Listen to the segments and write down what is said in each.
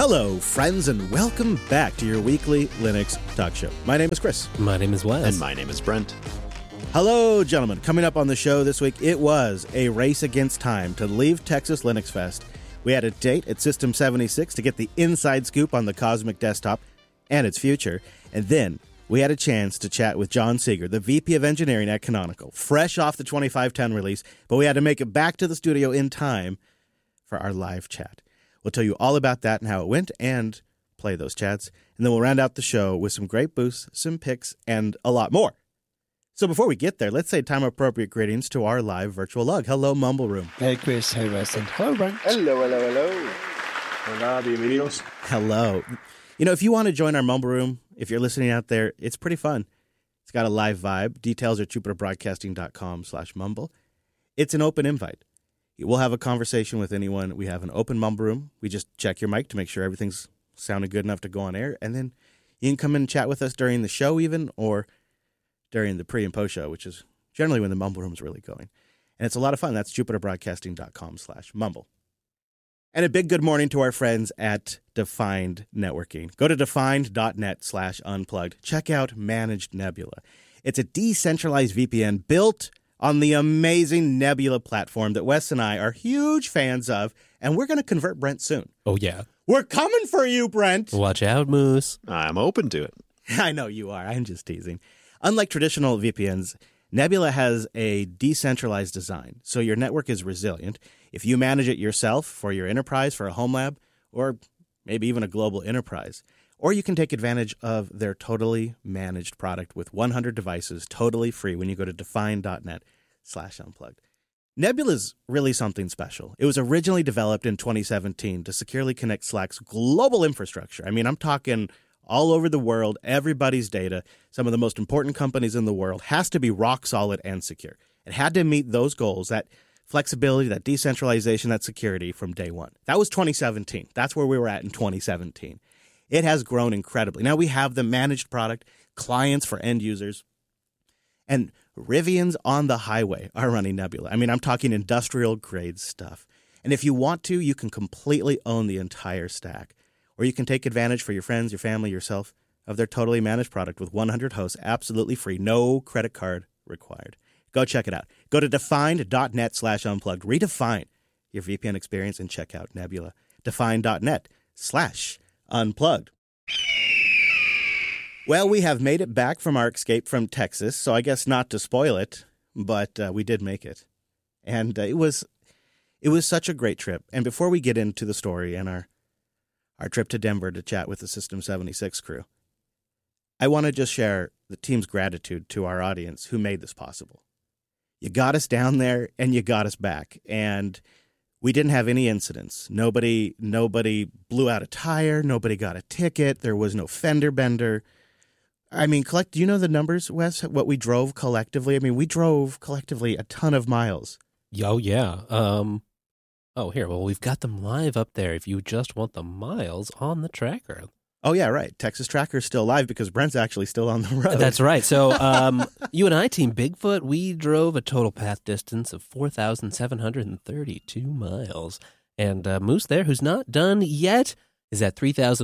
Hello, friends, and welcome back to your weekly Linux talk show. My name is Chris. My name is Wes. And my name is Brent. Hello, gentlemen. Coming up on the show this week, it was a race against time to leave Texas Linux Fest. We had a date at System 76 to get the inside scoop on the Cosmic Desktop and its future. And then we had a chance to chat with John Seeger, the VP of Engineering at Canonical, fresh off the 2510 release, but we had to make it back to the studio in time for our live chat. We'll tell you all about that and how it went and play those chats. And then we'll round out the show with some great boosts, some picks, and a lot more. So before we get there, let's say time-appropriate greetings to our live virtual lug. Hello, Mumble Room. Hey, Chris. Hey, Wes. And hello, Brent. Hello. Hola, bienvenidos. Hello. You know, if you want to join our Mumble Room, if you're listening out there, it's pretty fun. It's got a live vibe. Details are jupiterbroadcasting.com/mumble. It's an open invite. We'll have a conversation with anyone. We have an open Mumble Room. We just check your mic to make sure everything's sounding good enough to go on air. And then you can come in and chat with us during the show even, or during the pre- and post-show, which is generally when the Mumble Room is really going. And it's a lot of fun. That's jupiterbroadcasting.com/mumble. And a big good morning to our friends at Defined Networking. Go to defined.net/unplugged. Check out Managed Nebula. It's a decentralized VPN built on the amazing Nebula platform that Wes and I are huge fans of, and we're going to convert Brent soon. Oh, yeah. We're coming for you, Brent. Watch out, Moose. I'm open to it. I know you are. I'm just teasing. Unlike traditional VPNs, Nebula has a decentralized design, so your network is resilient. If you manage it yourself for your enterprise, for a home lab, or maybe even a global enterprise, or you can take advantage of their totally managed product with 100 devices totally free when you go to define.net/unplugged. Nebula is really something special. It was originally developed in 2017 to securely connect Slack's global infrastructure. I mean, I'm talking all over the world, everybody's data, some of the most important companies in the world, has to be rock solid and secure. It had to meet those goals, that flexibility, that decentralization, that security from day one. That was 2017. That's where we were at in 2017. It has grown incredibly. Now we have the managed product, clients for end users, and Rivians on the highway are running Nebula. I mean, I'm talking industrial grade stuff. And if you want to, you can completely own the entire stack. Or you can take advantage for your friends, your family, yourself, of their totally managed product with 100 hosts, absolutely free, no credit card required. Go check it out. Go to defined.net/unplugged. Redefine your VPN experience and check out Nebula. Defined.net/unplugged. Well, we have made it back from our escape from Texas, so I guess not to spoil it, but we did make it. And it was such a great trip. And before we get into the story and our trip to Denver to chat with the System 76 crew, I want to just share the team's gratitude to our audience who made this possible. You got us down there and you got us back, and we didn't have any incidents. Nobody blew out a tire. Nobody got a ticket. There was no fender bender. I mean, do you know the numbers, Wes, what we drove collectively? I mean, we drove collectively a ton of miles. Oh, yeah. Here, well, we've got them live up there if you just want the miles on the tracker. Oh, yeah, right. Texas Tracker's still live because Brent's actually still on the road. That's right. So you and I, Team Bigfoot, we drove a total path distance of 4,732 miles. And Moose there, who's not done yet, is at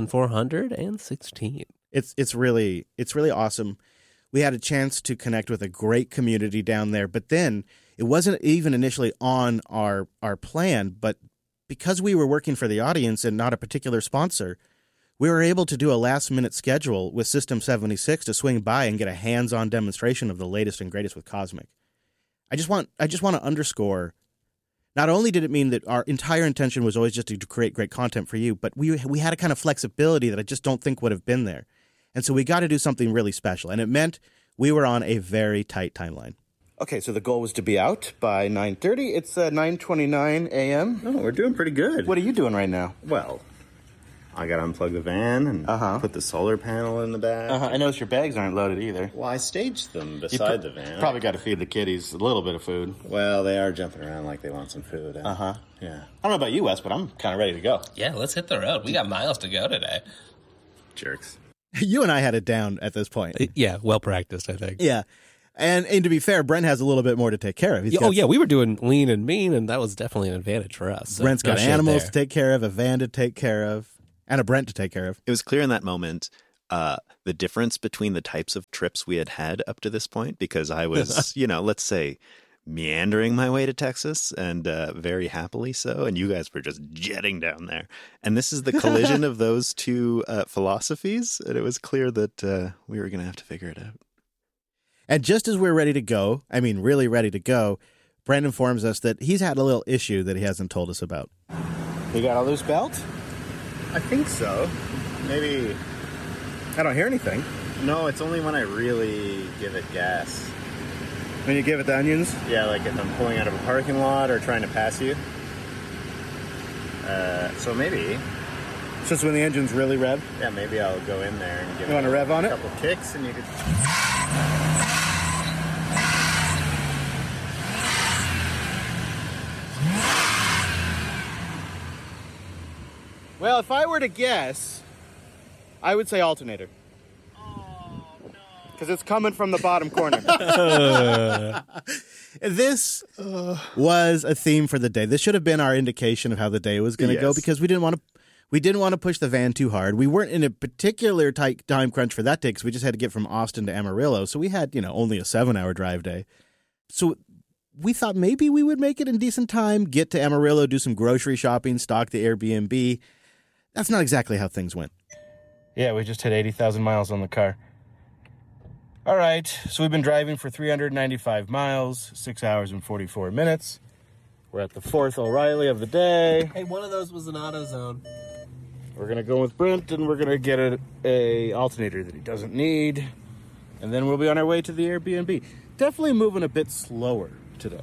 3,416. It's really awesome. We had a chance to connect with a great community down there, but then it wasn't even initially on our plan, but because we were working for the audience and not a particular sponsor, we were able to do a last-minute schedule with System 76 to swing by and get a hands-on demonstration of the latest and greatest with Cosmic. I just want to underscore, not only did it mean that our entire intention was always just to create great content for you, but we had a kind of flexibility that I just don't think would have been there. And so we got to do something really special, and it meant we were on a very tight timeline. Okay, so the goal was to be out by 9:30. It's 9:29 a.m. Oh, we're doing pretty good. What are you doing right now? Well, I got to unplug the van and put the solar panel in the back. I noticed your bags aren't loaded either. Well, I staged them beside the van. Probably got to feed the kitties a little bit of food. Well, they are jumping around like they want some food. Yeah. I don't know about you, Wes, but I'm kind of ready to go. Yeah, let's hit the road. We got miles to go today. Jerks. You and I had it down at this point. Yeah, well practiced, I think. Yeah. And to be fair, Brent has a little bit more to take care of. We were doing lean and mean, and that was definitely an advantage for us. So Brent's got animals to take care of, a van to take care of. and a Brent to take care of. It was clear in that moment the difference between the types of trips we had up to this point, because I was, let's say, meandering my way to Texas, and very happily so, and you guys were just jetting down there. And this is the collision of those two philosophies, and it was clear that we were going to have to figure it out. And just as we're ready to go, I mean really ready to go, Brent informs us that he's had a little issue that he hasn't told us about. You got a loose belt? I think so. Maybe. I don't hear anything. No, it's only when I really give it gas. When you give it the onions? Yeah, like if I'm pulling out of a parking lot or trying to pass you. So maybe. It's just when the engine's really rev? Yeah, maybe I'll go in there and give You want to rev on a it? couple kicks and you could... Well, if I were to guess, I would say alternator. Oh, no. Because it's coming from the bottom corner. This was a theme for the day. This should have been our indication of how the day was going to go, because we didn't want to push the van too hard. We weren't in a particular tight time crunch for that day because we just had to get from Austin to Amarillo. So we had, only a 7-hour drive day. So we thought maybe we would make it in decent time, get to Amarillo, do some grocery shopping, stock the Airbnb. That's not exactly how things went. Yeah, we just hit 80,000 miles on the car. All right, so we've been driving for 395 miles, 6 hours and 44 minutes. We're at the 4th O'Reilly of the day. Hey, one of those was an AutoZone. We're going to go with Brent, and we're going to get a alternator that he doesn't need. And then we'll be on our way to the Airbnb. Definitely moving a bit slower today.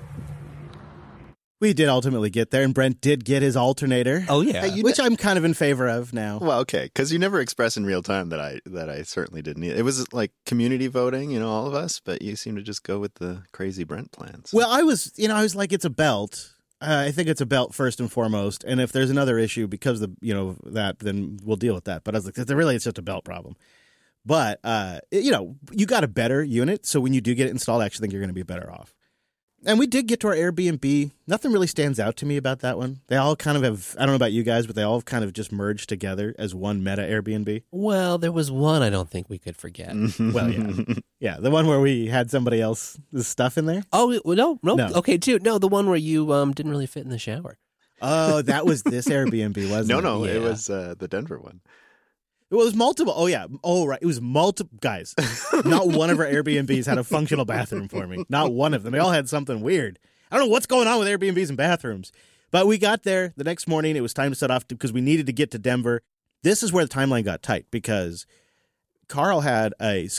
We did ultimately get there, and Brent did get his alternator. Oh, yeah. Which I'm kind of in favor of now. Well, okay, because you never express in real time that I certainly didn't. It was like community voting, all of us, but you seem to just go with the crazy Brent plans. Well, I was like, it's a belt. I think it's a belt first and foremost, and if there's another issue because of that, then we'll deal with that. But I was like, really, it's just a belt problem. But you got a better unit, so when you do get it installed, I actually think you're going to be better off. And we did get to our Airbnb. Nothing really stands out to me about that one. They all kind of have, I don't know about you guys, but they all kind of just merged together as one meta Airbnb. Well, there was one I don't think we could forget. Well, yeah. Yeah, the one where we had somebody else's stuff in there. Oh, no. No. Okay, too. No, the one where you didn't really fit in the shower. Oh, that was this Airbnb, wasn't it? No, Yeah. it was the Denver one. It was multiple. Oh, yeah. Oh, right. It was multiple. Guys, not one of our Airbnbs had a functional bathroom for me. Not one of them. They all had something weird. I don't know what's going on with Airbnbs and bathrooms. But we got there the next morning. It was time to set off because we needed to get to Denver. This is where the timeline got tight because Carl, the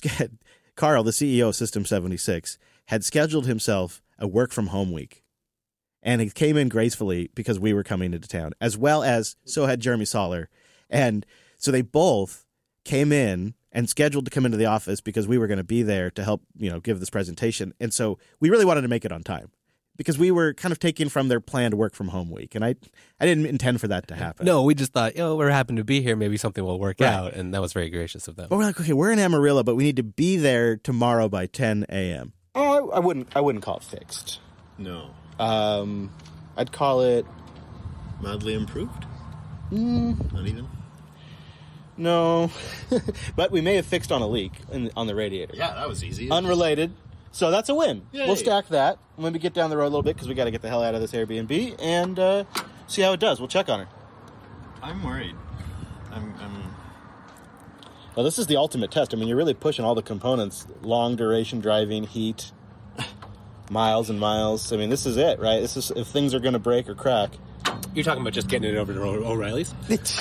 CEO of System 76, had scheduled himself a work from home week. And he came in gracefully because we were coming into town, as well as so had Jeremy Soller. And so they both came in and scheduled to come into the office because we were going to be there to help, give this presentation. And so we really wanted to make it on time because we were kind of taking from their planned work from home week. And I didn't intend for that to happen. No, we just thought, we're happy to be here. Maybe something will work out. And that was very gracious of them. But we're like, okay, we're in Amarillo, but we need to be there tomorrow by 10 a.m. Oh, I wouldn't call it fixed. No. I'd call it Mildly improved? Not even? no. But we may have fixed on a leak on the radiator. Yeah, that was easy. Unrelated. So that's a win. Yay. We'll stack that. Maybe get down the road a little bit because we got to get the hell out of this Airbnb and see how it does. We'll check on her. I'm worried. Well, this is the ultimate test. I mean, you're really pushing all the components. Long duration driving, heat, miles and miles. I mean, this is it, right? This is if things are going to break or crack. You're talking about just getting it over to O'Reilly's?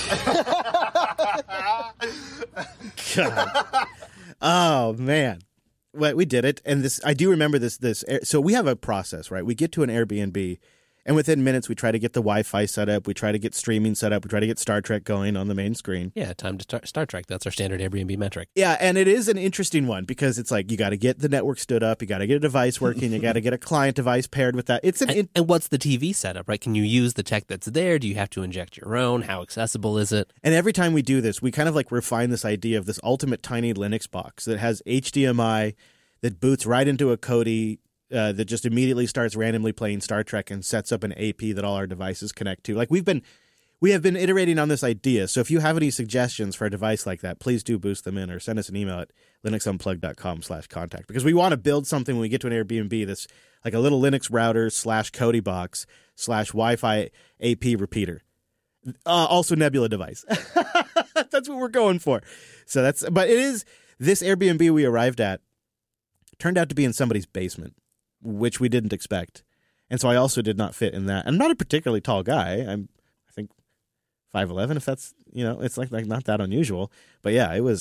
God. Oh, man. Well, we did it. And I do remember this. So we have a process, right? We get to an Airbnb, and within minutes, we try to get the Wi-Fi set up. We try to get streaming set up. We try to get Star Trek going on the main screen. Yeah, time to start Star Trek. That's our standard Airbnb metric. Yeah, and it is an interesting one because it's like you got to get the network stood up. You got to get a device working. You got to get a client device paired with that. And what's the TV setup, right? Can you use the tech that's there? Do you have to inject your own? How accessible is it? And every time we do this, we kind of like refine this idea of this ultimate tiny Linux box that has HDMI that boots right into a Kodi that just immediately starts randomly playing Star Trek and sets up an AP that all our devices connect to. Like we've been we have been iterating on this idea. So if you have any suggestions for a device like that, please do boost them in or send us an email at linuxunplugged.com/contact, because we want to build something when we get to an Airbnb that's like a little Linux router /Kodi box /Wi-Fi AP repeater. Also Nebula device. That's what we're going for. But it is, this Airbnb we arrived at turned out to be in somebody's basement, which we didn't expect. And so I also did not fit in that. I'm not a particularly tall guy. I think 5'11", if that's, it's like not that unusual. But yeah, it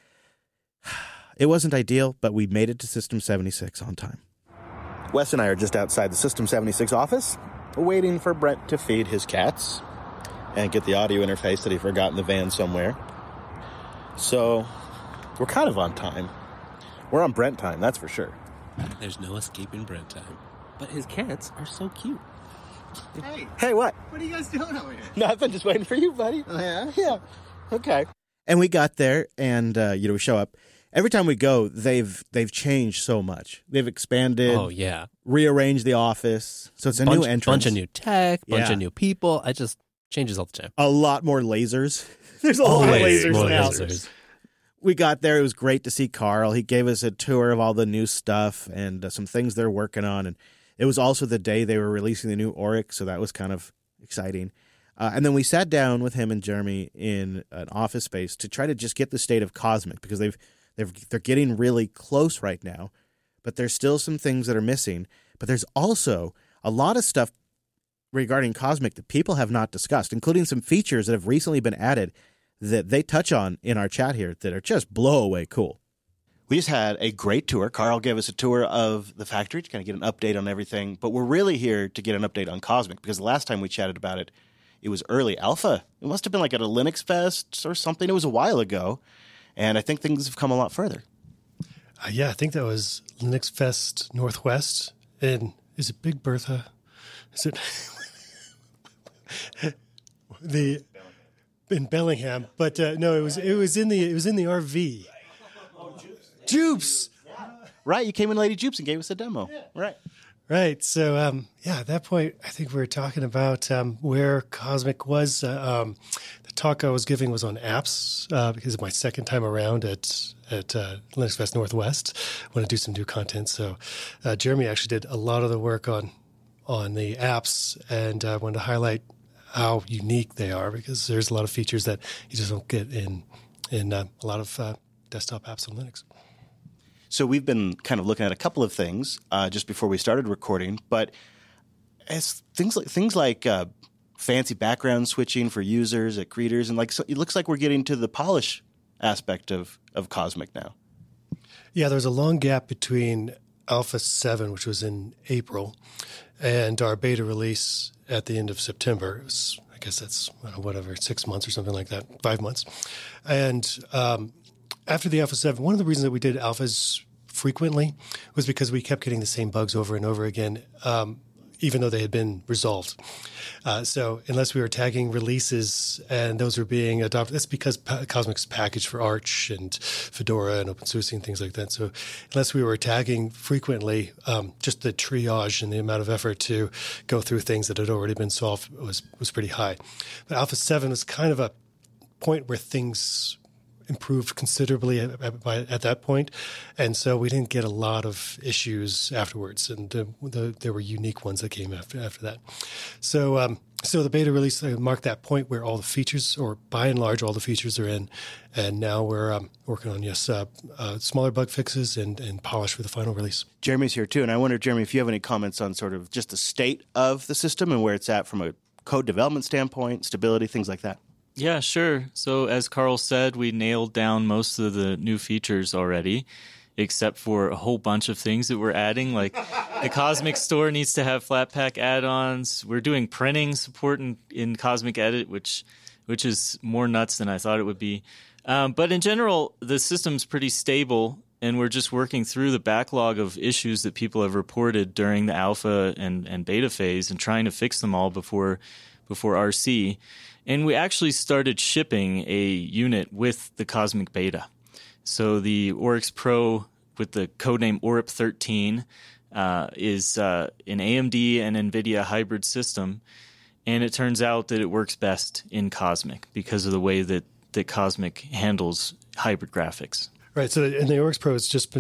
wasn't ideal, but we made it to System 76 on time. Wes and I are just outside the System 76 office, waiting for Brent to feed his cats and get the audio interface that he forgot in the van somewhere. So we're kind of on time. We're on Brent time, that's for sure. There's no escaping Brent time. But his cats are so cute. Hey, what? What are you guys doing over here? Nothing, just waiting for you, buddy. Oh, yeah? Yeah. Okay. And we got there, and we show up. Every time we go, they've changed so much. They've expanded. Oh, yeah. Rearranged the office. So it's a new entrance. Bunch of new tech, bunch of new people. It just changes all the time. A lot more lasers. There's a lot of lasers now. Lasers. We got there. It was great to see Carl. He gave us a tour of all the new stuff and some things they're working on. And it was also the day they were releasing the new Oryx, so that was kind of exciting. And then we sat down with him and Jeremy in an office space to try to just get the state of Cosmic, because they're getting really close right now, but there's still some things that are missing. But there's also a lot of stuff regarding Cosmic that people have not discussed, including some features that have recently been added that they touch on in our chat here that are just blow away cool. We just had a great tour. Carl gave us a tour of the factory to kind of get an update on everything, but we're really here to get an update on Cosmic, because the last time we chatted about it, it was early alpha. It must have been like at a Linux Fest or something. It was a while ago, and I think things have come a lot further. Yeah, I think that was Linux Fest Northwest. And is it Big Bertha? Is it in Bellingham? But no, it was in the RV. Jupes. Right, you came in Lady Jupes and gave us a demo. Yeah. Right. So, at that point, I think we were talking about where Cosmic was. The talk I was giving was on apps because it's my second time around at Linux Fest Northwest. I want to do some new content. So Jeremy actually did a lot of the work on the apps, and I wanted to highlight how unique they are, because there's a lot of features that you just don't get in a lot of desktop apps on Linux. So we've been kind of looking at a couple of things just before we started recording, but as things like fancy background switching for users at greeters, and so it looks like we're getting to the polish aspect of Cosmic now. Yeah, there's a long gap between Alpha 7, which was in April, and our beta release at the end of September. It was, I guess that's 6 months or something like that, 5 months. And after the Alpha 7, one of the reasons that we did alphas frequently was because we kept getting the same bugs over and over again, even though they had been resolved. So unless we were tagging releases and those were being adopted, that's because Cosmic's packaged for Arch and Fedora and OpenSUSE and things like that. So unless we were tagging frequently, just the triage and the amount of effort to go through things that had already been solved was pretty high. But Alpha 7 was kind of a point where things improved considerably at that point, and so we didn't get a lot of issues afterwards, and there were unique ones that came after that. So the beta release marked that point where all the features, or by and large all the features, are in, and now we're working on smaller bug fixes and polish for the final release. Jeremy's here too, and I wonder, Jeremy, if you have any comments on sort of just the state of the system and where it's at from a code development standpoint, stability, things like that. Yeah, sure. So as Carl said, we nailed down most of the new features already, except for a whole bunch of things that we're adding. Like the Cosmic Store needs to have Flatpak add-ons. We're doing printing support in Cosmic Edit, which is more nuts than I thought it would be. But in general, the system's pretty stable, and we're just working through the backlog of issues that people have reported during the alpha and beta phase and trying to fix them all before RC. And we actually started shipping a unit with the Cosmic Beta. So the Oryx Pro with the codename ORIP 13 is an AMD and NVIDIA hybrid system. And it turns out that it works best in Cosmic because of the way that Cosmic handles hybrid graphics. Right. So in the AURIX Pro, it's just been